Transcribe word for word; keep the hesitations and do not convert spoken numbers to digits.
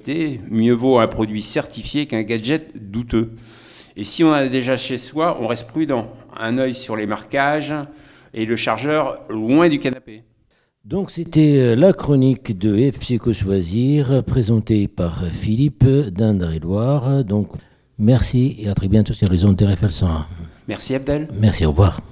qualité. Mieux vaut un produit certifié qu'un gadget douteux. Et si on en a déjà chez soi, on reste prudent. Un œil sur les marquages et le chargeur loin du canapé. Donc c'était la chronique de F C Choisir présentée par Philippe d'Indre-et-Loire. Donc merci et à très bientôt sur les ondes de R F L cent un. Merci Abdel. Merci, au revoir.